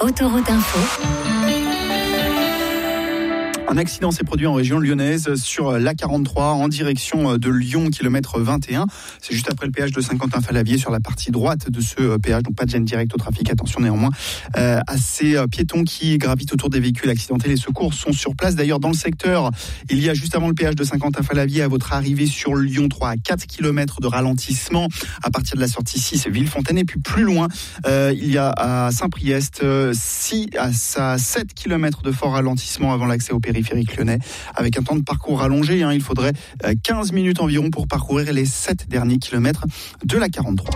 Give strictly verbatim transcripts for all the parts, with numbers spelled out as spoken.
Autoroute Info. Un accident s'est produit en région lyonnaise sur l'A quarante-trois en direction de Lyon, kilomètre vingt et un. C'est juste après le péage de Saint-Quentin-Fallavier sur la partie droite de ce péage. Donc pas de gêne directe au trafic. Attention néanmoins euh, à ces piétons qui gravitent autour des véhicules accidentés. Les secours sont sur place. D'ailleurs, dans le secteur, il y a juste avant le péage de Saint-Quentin-Fallavier, à votre arrivée sur Lyon trois, à quatre kilomètres de ralentissement à partir de la sortie six, Villefontaine. Et puis plus loin, euh, il y a à Saint-Priest six à sept kilomètres de fort ralentissement avant l'accès au périphérique lyonnais, avec un temps de parcours rallongé. Hein, il faudrait quinze minutes environ pour parcourir les sept derniers kilomètres de la quarante-trois.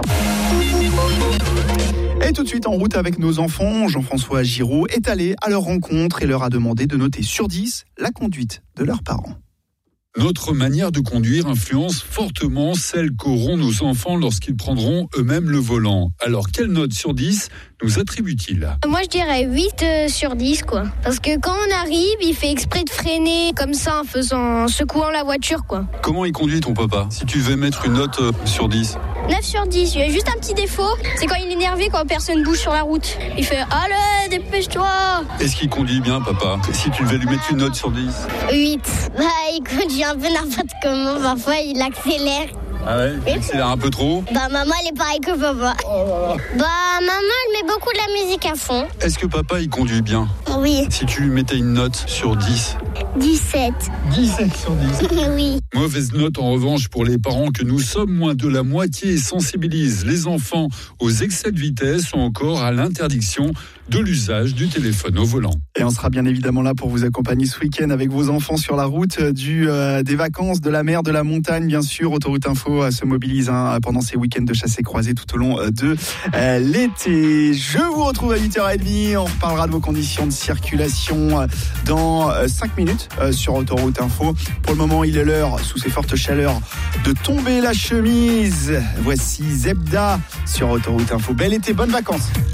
Et tout de suite en route avec nos enfants, Jean-François Giraud est allé à leur rencontre et leur a demandé de noter sur dix la conduite de leurs parents. Notre manière de conduire influence fortement celle qu'auront nos enfants lorsqu'ils prendront eux-mêmes le volant. Alors, quelle note sur dix nous attribue-t-il ? Moi, je dirais huit euh, sur dix, quoi. Parce que quand on arrive, il fait exprès de freiner comme ça en faisant, en secouant la voiture, quoi. Comment il conduit ton papa ? Si tu devais mettre une note euh, sur dix ? neuf sur dix. Il y a juste un petit défaut, c'est quand il est énervé, quand personne bouge sur la route. Il fait « Allez, dépêche-toi !» Est-ce qu'il conduit bien, papa ? Si tu devais lui mettre une note sur dix ? huit. Bah, il conduit un peu n'importe comment. Parfois, il accélère. Ah ouais ? Il accélère un peu trop ? Bah, maman, elle est pareille que papa. Oh. Bah, maman, elle met beaucoup de la musique à fond. Est-ce que papa, il conduit bien ? Oui. Si tu lui mettais une note sur dix ? dix-sept. dix-sept sur dix. Oui. Mauvaise note en revanche pour les parents que nous sommes, moins de la moitié sensibilisent les enfants aux excès de vitesse ou encore à l'interdiction de l'usage du téléphone au volant. Et on sera bien évidemment là pour vous accompagner ce week-end avec vos enfants sur la route du, euh, des vacances, de la mer, de la montagne, bien sûr. Autoroute Info euh, se mobilise hein, pendant ces week-ends de chasse et croisée tout au long euh, de euh, l'été. Je vous retrouve à huit heures trente. On reparlera de vos conditions de circulation euh, dans euh, cinq minutes euh, sur Autoroute Info. Pour le moment, il est l'heure, sous ces fortes chaleurs, de tomber la chemise. Voici Zebda sur Autoroute Info. Bel été, bonnes vacances.